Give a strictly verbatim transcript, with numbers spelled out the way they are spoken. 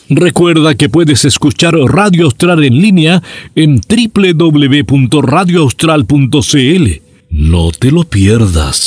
Recuerda que puedes escuchar Radio Austral en línea en doble u doble u doble u punto radio austral punto c l. No te lo pierdas.